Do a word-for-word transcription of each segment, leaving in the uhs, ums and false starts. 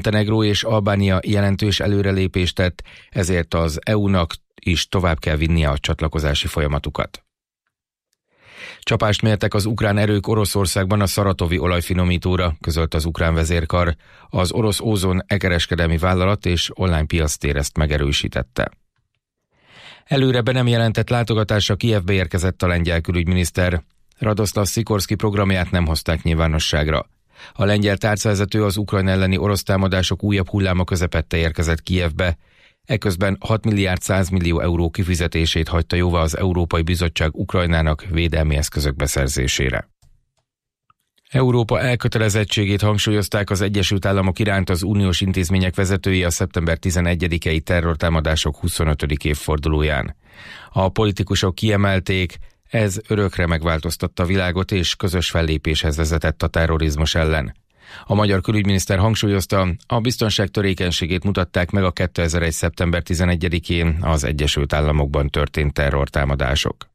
Montenegró és Albánia jelentős előrelépést tett, ezért az é u-nak is tovább kell vinnie a csatlakozási folyamatukat. Csapást mértek az ukrán erők Oroszországban a szaratovi olajfinomítóra, közölt az ukrán vezérkar. Az orosz Ozon e-kereskedelmi vállalat és online piactér ezt megerősítette. Előre be nem jelentett látogatásra Kijevbe érkezett a lengyel külügyminiszter. Radoszlav Szikorszki programját nem hozták nyilvánosságra. A lengyel tárcavezető az Ukrajna elleni orosz támadások újabb hulláma közepette érkezett Kijevbe. Eközben hat milliárd száz millió euró kifizetését hagyta jóvá az Európai Bizottság Ukrajnának védelmi eszközök beszerzésére. Európa elkötelezettségét hangsúlyozták az Egyesült Államok iránt az uniós intézmények vezetői a szeptember tizenegyedikei terrortámadások huszonötödik évfordulóján. A politikusok kiemelték, ez örökre megváltoztatta a világot és közös fellépéshez vezetett a terrorizmus ellen. A magyar külügyminiszter hangsúlyozta, a biztonság törékenységét mutatták meg a kétezer-egy. szeptember tizenegyedikén az Egyesült Államokban történt terrortámadások.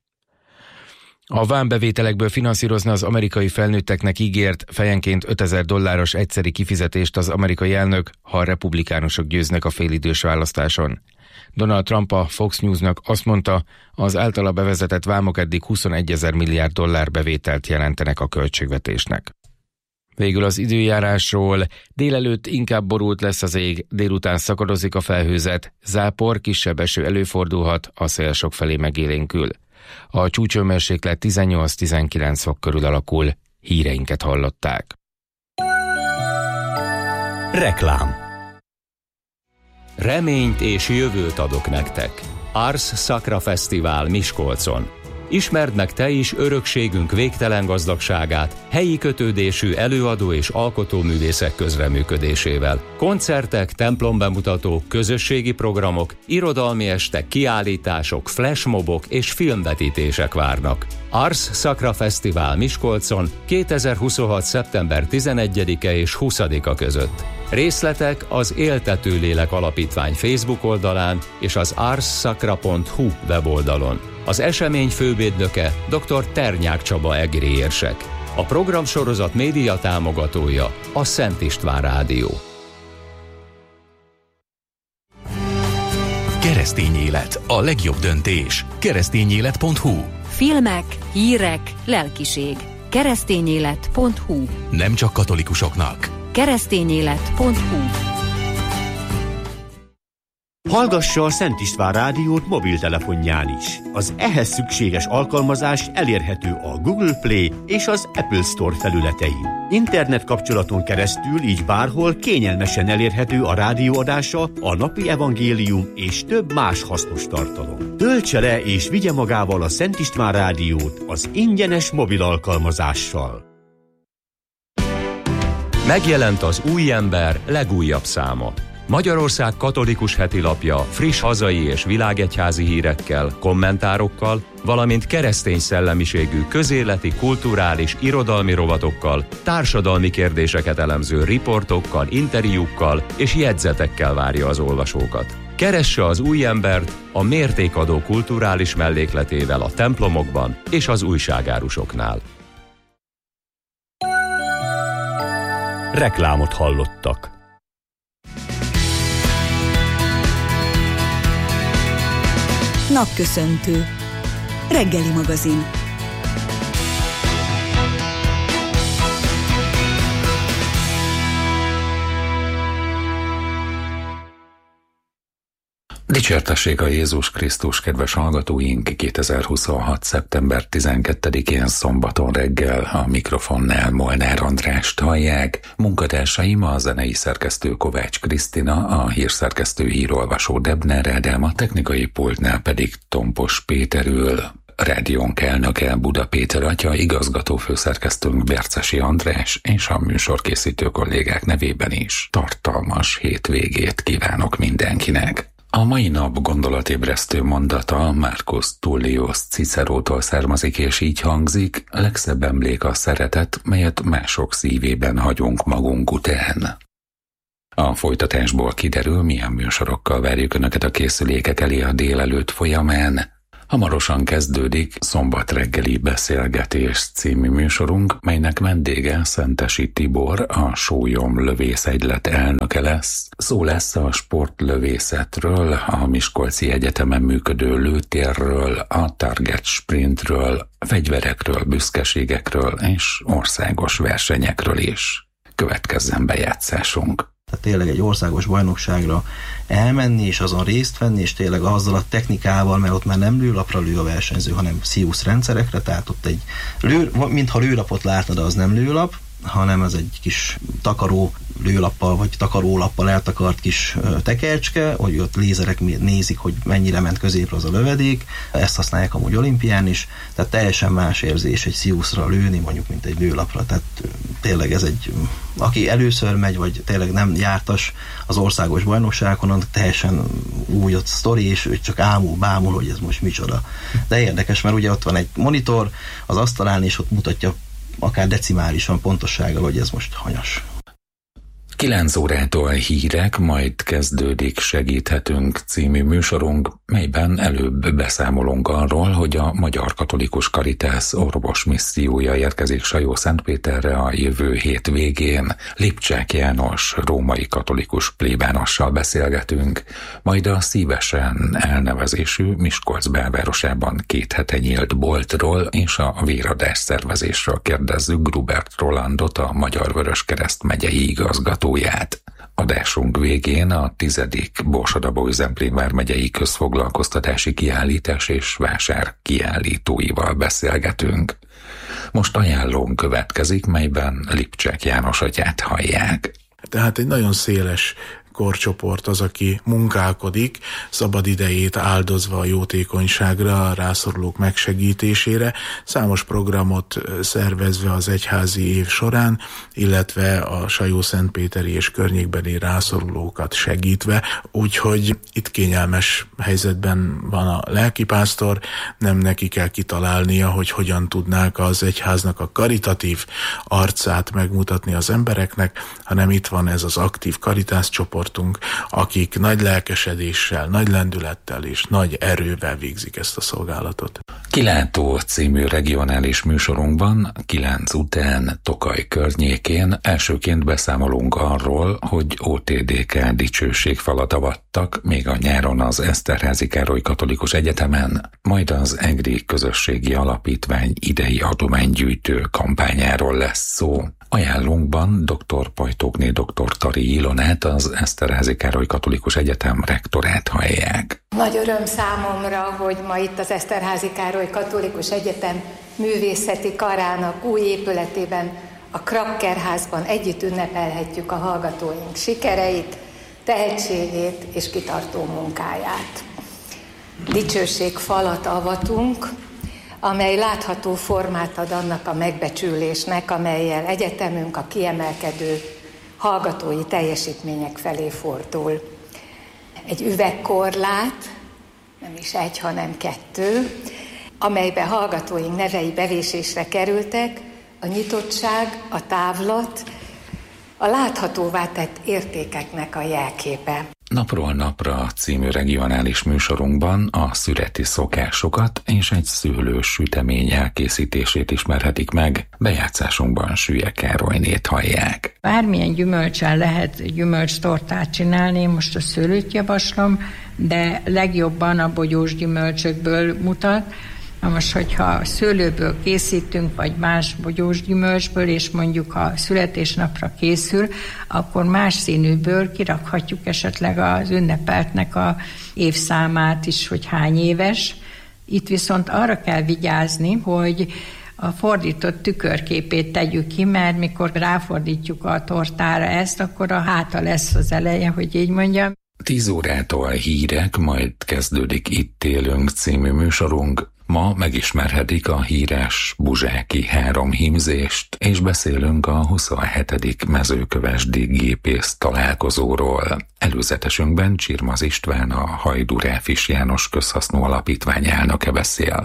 A vámbevételekből finanszírozni az amerikai felnőtteknek ígért fejenként ötezer dolláros egyszeri kifizetést az amerikai elnök, ha a republikánusok győznek a félidős választáson. Donald Trump a Fox Newsnak azt mondta, az általa bevezetett vámok eddig huszonegyezer milliárd dollár bevételt jelentenek a költségvetésnek. Végül az időjárásról. Délelőtt inkább borult lesz az ég, délután szakadozik a felhőzet, zápor, kisebb eső előfordulhat, a szél sokfelé megélénkül. A csúcshőmérséklet tizennyolc-tizenkilenc fok körül alakul. Híreinket hallották. Reklám. Reményt és jövőt adok nektek. Ars Sacra Fesztivál Miskolcon. Ismerd meg te is örökségünk végtelen gazdagságát helyi kötődésű előadó és alkotóművészek közreműködésével. Koncertek, templombemutatók, közösségi programok, irodalmi estek, kiállítások, flashmobok és filmvetítések várnak. Ars Sacra Fesztivál Miskolcon kétezer-huszonhat. szeptember tizenegyedike és huszadika között. Részletek az Éltető Lélek Alapítvány Facebook oldalán és az ars sacra pont hu weboldalon. Az esemény fővédnöke dr. Ternyák Csaba egri érsek. A programsorozat média támogatója a Szent István Rádió. Keresztény élet, a legjobb döntés. keresztényélet pont hu. Filmek, hírek, lelkiség. keresztényélet pont hu. Nem csak katolikusoknak. keresztényélet pont hu. Hallgassa a Szent István Rádiót mobiltelefonján is. Az ehhez szükséges alkalmazás elérhető a Google Play és az Apple Store felületein. Internet kapcsolaton keresztül így bárhol kényelmesen elérhető a rádióadása, a napi evangélium és több más hasznos tartalom. Töltse le és vigye magával a Szent István Rádiót az ingyenes mobil alkalmazással. Megjelent az Új Ember legújabb száma. Magyarország katolikus hetilapja friss hazai és világegyházi hírekkel, kommentárokkal, valamint keresztény szellemiségű közéleti, kulturális, irodalmi rovatokkal, társadalmi kérdéseket elemző riportokkal, interjúkkal és jegyzetekkel várja az olvasókat. Keresse az Új Embert a mértékadó kulturális mellékletével a templomokban és az újságárusoknál. Reklámot hallottak. Napköszöntő. Reggeli magazin. Dicsértessék a Jézus Krisztus, kedves hallgatóink! kétezer-huszonhat. szeptember tizenkettedikén szombaton reggel a mikrofonnál Molnár Andrást hallják. Munkatársaim a zenei szerkesztő Kovács Krisztina, a hírszerkesztő hírolvasó Debner Ádám, a technikai pultnál pedig Tompos Péter ül. Rádiónk elnöke Buda Péter atya, igazgató főszerkesztőnk Bercesi András és a műsorkészítő kollégák nevében is tartalmas hétvégét kívánok mindenkinek. A mai nap gondolatébresztő mondata Marcus Tullius Cicerótól származik, és így hangzik: legszebb emlék a szeretet, melyet mások szívében hagyunk magunk után. A folytatásból kiderül, milyen műsorokkal várjuk Önöket a készülékek elé a délelőtt folyamán. Hamarosan kezdődik Szombat reggeli beszélgetés című műsorunk, melynek vendége Szentesi Tibor, a Sólyom Lövészegylet elnöke lesz. Szó lesz a sportlövészetről, a Miskolci Egyetemen működő lőtérről, a target sprintről, fegyverekről, büszkeségekről és országos versenyekről is. Következzen bejátszásunk. Tehát tényleg egy országos bajnokságra elmenni, és azon részt venni, és tényleg azzal a technikával, mert ott már nem lőlapra lő a versenyző, hanem sziusz rendszerekre, tehát ott egy lő, mintha lőlapot látna, de az nem lőlap, hanem ez egy kis takaró lőlappal, vagy takarólappal eltakart kis tekercske, hogy ott lézerek nézik, hogy mennyire ment középre az a lövedék, ezt használják amúgy olimpián is, tehát teljesen más érzés egy sziuszra lőni, mondjuk, mint egy lőlapra, tehát tényleg ez egy, aki először megy, vagy tényleg nem jártas az országos bajnokságon, annak teljesen új ott sztori, és ő csak ámul, bámul, hogy ez most micsoda. De érdekes, mert ugye ott van egy monitor az asztalán, és ott mutatja akár decimálisan pontossággal, hogy ez most hanyas. kilenc órától hírek, majd kezdődik Segíthetünk című műsorunk, melyben előbb beszámolunk arról, hogy a Magyar Katolikus Caritas orvos missziója érkezik Sajó-Szentpéterre a jövő hét végén. Lipcsák János római katolikus plébánossal beszélgetünk, majd a Szívesen elnevezésű Miskolc belvárosában két hete nyílt boltról és a véradás szervezésről kérdezzük Grubert Rolandot, a Magyar Vöröskereszt megyei igazgató. Adásunk végén a tizedik Borsod-Abaúj-Zemplén vármegyei közfoglalkoztatási kiállítás és vásár kiállítóival beszélgetünk. Most ajánlón következik, melyben Lipcsák János atyát hallják. Tehát egy nagyon széles korcsoport az, aki munkálkodik, szabad idejét áldozva a jótékonyságra, a rászorulók megsegítésére, számos programot szervezve az egyházi év során, illetve a Sajó-Szentpéteri és környékbeli rászorulókat segítve, úgyhogy itt kényelmes helyzetben van a lelkipásztor, nem neki kell kitalálnia, hogy hogyan tudnák az egyháznak a karitatív arcát megmutatni az embereknek, hanem itt van ez az aktív Caritas csoport, akik nagy lelkesedéssel, nagy lendülettel és nagy erővel végzik ezt a szolgálatot. Kilátó című regionális műsorunkban kilenc után Tokaj környékén elsőként beszámolunk arról, hogy o té dé ká dicsőségfalat avattak még a nyáron az Eszterházy Károly Katolikus Egyetemen, majd az EGRI Közösségi Alapítvány idei adománygyűjtő kampányáról lesz szó. Ajánlónkban dr. Pajtókné dr. Tari Ilonát, az Eszterházy Károly Katolikus Egyetem rektorát hallják. Nagy öröm számomra, hogy ma itt az Eszterházy Károly Katolikus Egyetem művészeti karának új épületében, a Krakkerházban együtt ünnepelhetjük a hallgatóink sikereit, tehetségét és kitartó munkáját. Dicsőségfalat avatunk, amely látható formát ad annak a megbecsülésnek, amellyel egyetemünk a kiemelkedő hallgatói teljesítmények felé fordul. Egy üvegkorlát, nem is egy, hanem kettő, amelybe hallgatóink nevei bevésésre kerültek, a nyitottság, a távlat, a láthatóvá tett értékeknek a jelképe. Napról napra című regionális műsorunkban a szüreti szokásokat és egy szőlős sütemény elkészítését ismerhetik meg. Bejátszásunkban Sülye Károlynét hallják. Bármilyen gyümölccsel lehet gyümölcstortát csinálni, most a szőlőt javaslom, de legjobban a bogyós gyümölcsökből mutat. Na most, hogyha szőlőből készítünk, vagy más bogyós gyümölcsből, és mondjuk a születésnapra készül, akkor más színűből kirakhatjuk esetleg az ünnepeltnek a évszámát is, hogy hány éves. Itt viszont arra kell vigyázni, hogy a fordított tükörképét tegyük ki, mert mikor ráfordítjuk a tortára ezt, akkor a háta lesz az eleje, hogy így mondjam. Tíz órától hírek, majd kezdődik Itt élünk című műsorunk. Ma megismerhetik a híres buzsáki három hímzést, és beszélünk a huszonhetedik mezőkövesdi gépész találkozóról. Előzetesünkben Csirmaz István, a Hajdú Ráfis János Közhasznú Alapítvány elnöke beszél.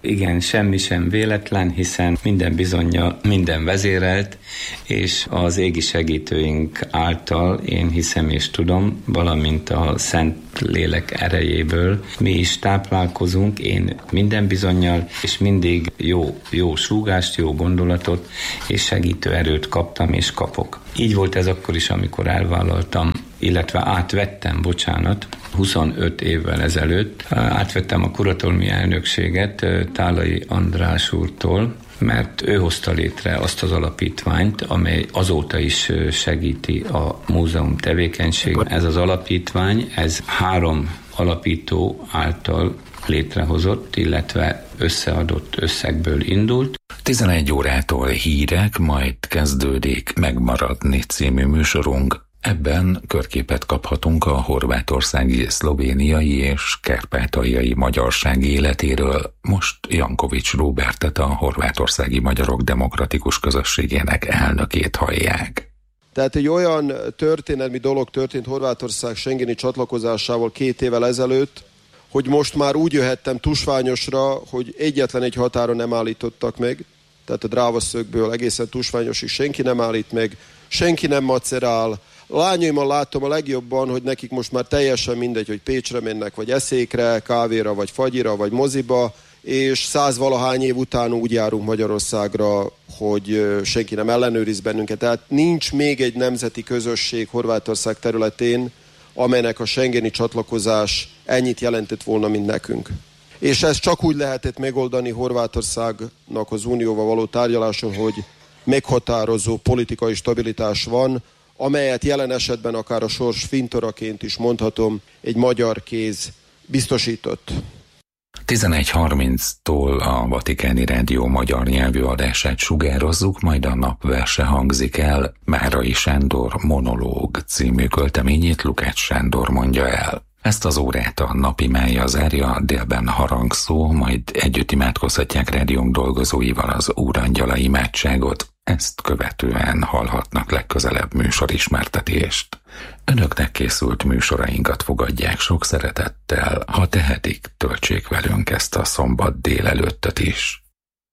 Igen, semmi sem véletlen, hiszen minden bizonnyal minden vezérelt, és az égi segítőink által én hiszem és tudom, valamint a Szent Lélek erejéből mi is táplálkozunk, én minden bizonnyal, és mindig jó, jó súgást, jó gondolatot és segítő erőt kaptam és kapok. Így volt ez akkor is, amikor elvállaltam, illetve átvettem, bocsánat, huszonöt évvel ezelőtt átvettem a kuratóriumi elnökséget Tálai András úrtól, mert ő hozta létre azt az alapítványt, amely azóta is segíti a múzeum tevékenységét. Ez az alapítvány, ez három alapító által létrehozott, illetve összeadott összegből indult. tizenegy órától hírek, majd kezdődik Megmaradni című műsorunk. Ebben körképet kaphatunk a horvátországi, szlovéniai és kárpátaljai magyarság életéről. Most Jankovics Róbertet, a horvátországi magyarok demokratikus közösségének elnökét hallják. Tehát egy olyan történelmi dolog történt Horvátország schengeni csatlakozásával két évvel ezelőtt, hogy most már úgy jöhettem tusványosra, hogy egyetlen egy határon nem állítottak meg, tehát a Dráva-szögből egészen tusványosig senki nem állít meg, senki nem macerál. Lányaimmal látom a legjobban, hogy nekik most már teljesen mindegy, hogy Pécsre mennek, vagy eszékre, kávéra, vagy fagyira, vagy moziba, és százvalahány év után úgy járunk Magyarországra, hogy senki nem ellenőriz bennünket. Tehát nincs még egy nemzeti közösség Horvátország területén, amelynek a schengeni csatlakozás ennyit jelentett volna, mint nekünk. És ezt csak úgy lehetett megoldani Horvátországnak az unióval való tárgyaláson, hogy meghatározó politikai stabilitás van, amelyet jelen esetben akár a sors fintoraként is mondhatom, egy magyar kéz biztosított. tizenegy harminctól a Vatikáni Rádió magyar nyelvű adását sugározzuk, majd a napverse hangzik el. Márai Sándor Monológ című költeményét Lukács Sándor mondja el. Ezt az órát a napimája zárja, délben harangszó, majd együtt imádkozhatják rádiónk dolgozóival az Úrangyala imádságot. Ezt követően hallhatnak legközelebb műsorismertetést. Önöknek készült műsorainkat fogadják sok szeretettel, ha tehetik, töltsék velünk ezt a szombat délelőttöt is.